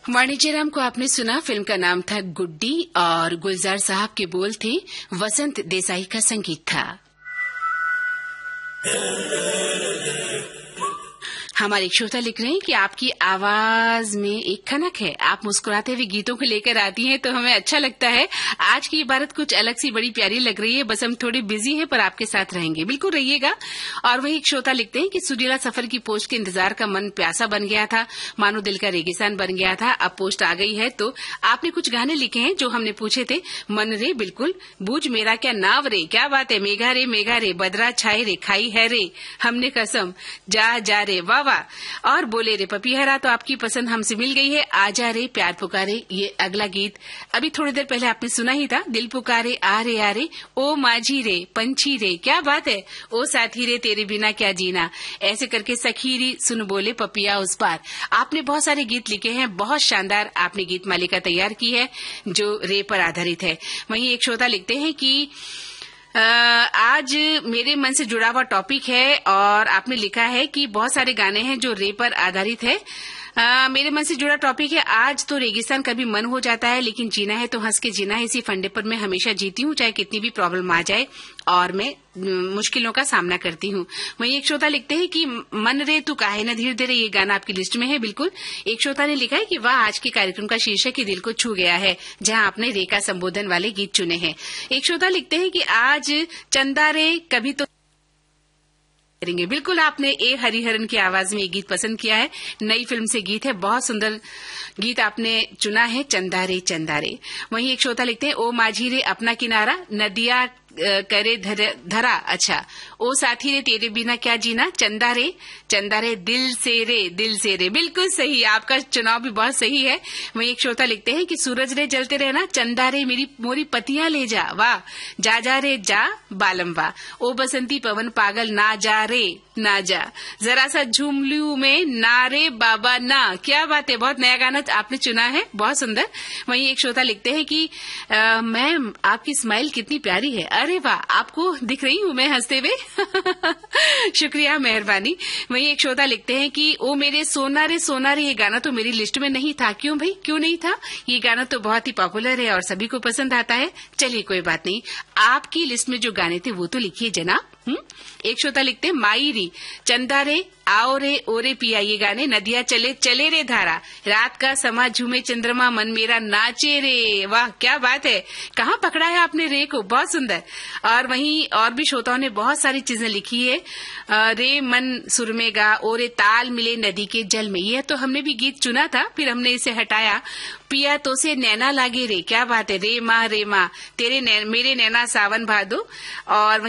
वाणिज्य राम को आपने सुना। फिल्म का नाम था गुड्डी और गुलजार साहब के बोल थे, वसंत देसाई का संगीत था। हमारे श्रोता लिख रहे हैं कि आपकी आवाज में एक खनक है, आप मुस्कुराते हुए गीतों को लेकर आती हैं तो हमें अच्छा लगता है। आज की इबारत कुछ अलग सी बड़ी प्यारी लग रही है, बस हम थोड़े बिजी हैं पर आपके साथ रहेंगे, बिल्कुल रहिएगा। और वही एक श्रोता लिखते हैं कि सुरीला सफर की पोस्ट के इंतजार का मन प्यासा बन गया था, मानो दिल का रेगिस्तान बन गया था। अब पोस्ट आ गई है तो आपने कुछ गाने लिखे हैं जो हमने पूछे थे। मन रे बिल्कुल, बूझ मेरा क्या नाव रे, क्या बात है, मेघा रे बदरा छाए रे, खाई है रे हमने कसम, जा रे वाह। और बोले रे पपीहरा तो आपकी पसंद हमसे मिल गई है। आजा रे प्यार पुकारे, ये अगला गीत अभी थोड़ी देर पहले आपने सुना ही था। दिल पुकारे आ रे ओ माझी रे पंछी रे, क्या बात है, ओ साथी रे तेरे बिना क्या जीना, ऐसे करके सखीरी सुन बोले पपिया उस पार। आपने बहुत सारे गीत लिखे हैं, बहुत शानदार आपने गीत मालिका तैयार की है जो रे पर आधारित है। वहीं एक श्रोता लिखते हैं कि आज मेरे मन से जुड़ा हुआ टॉपिक है और आपने लिखा है कि बहुत सारे गाने हैं जो रे पर आधारित है। मेरे मन से जुड़ा टॉपिक है, आज तो रेगिस्तान कभी मन हो जाता है, लेकिन जीना है तो हंस के जीना है। इसी फंडे पर मैं हमेशा जीती हूँ, चाहे कितनी भी प्रॉब्लम आ जाए और मैं मुश्किलों का सामना करती हूँ। वहीं एक श्रोता लिखते हैं कि मन रे तू काहे न धीरे धीरे, ये गाना आपकी लिस्ट में है। बिल्कुल, एक श्रोता ने लिखा है कि वाह, आज के कार्यक्रम का शीर्षक ही दिल को छू गया है, जहाँ आपने रे का संबोधन वाले गीत चुने हैं। एक श्रोता लिखते हैं कि आज चंदा रे कभी तो करेंगे। बिल्कुल, आपने ए हरिहरन की आवाज में ये गीत पसंद किया है, नई फिल्म से गीत है, बहुत सुंदर गीत आपने चुना है, चंदा रे। वहीं एक श्रोता लिखते हैं ओ माझी रे अपना किनारा, नदिया करे धरा, अच्छा, ओ साथी रे तेरे बिना क्या जीना, चंदा रे दिल से रे। बिल्कुल सही, आपका चुनाव भी बहुत सही है। वहीं एक श्रोता लिखते हैं कि सूरज रे जलते रहना, चंदा रे मेरी मोरी पतियां ले जा, वाह, जा रे जा बालम वाह, ओ बसंती पवन पागल ना जा रे ना जा, जरा सा झूम लू में ना रे बाबा ना, क्या बात है, बहुत नया गाना आपने चुना है, बहुत सुंदर। वहीं एक श्रोता लिखते हैं कि मैम आपकी स्माइल कितनी प्यारी है, अरे वाह, आपको दिख रही हूँ मैं हंसते हुए शुक्रिया, मेहरबानी। वहीं एक श्रोता लिखते हैं कि ओ मेरे सोना रे, ये गाना तो मेरी लिस्ट में नहीं था। क्यों भाई, क्यों नहीं था? ये गाना तो बहुत ही पॉपुलर है और सभी को पसंद आता है। चलिए कोई बात नहीं, आपकी लिस्ट में जो गाने थे वो तो लिखिए जनाब। एक श्रोता लिखते हैं माई री, चंदा रे आओ रे ओ रे पिया, ये गाने, नदिया चले रे धारा, रात का समा झूमे चंद्रमा मन मेरा नाचे रे, वाह क्या बात है, कहाँ पकड़ा है आपने रे को, बहुत सुंदर। और वहीं और भी श्रोताओं ने बहुत सारी चीजें लिखी है, रे मन सुर में गा, ओ रे ताल मिले नदी के जल में, ये तो हमने भी गीत चुना था, फिर हमने इसे हटाया। पिया तो से नैना लागे रे, क्या बात है, रे माँ तेरे मेरे नैना सावन भादो। और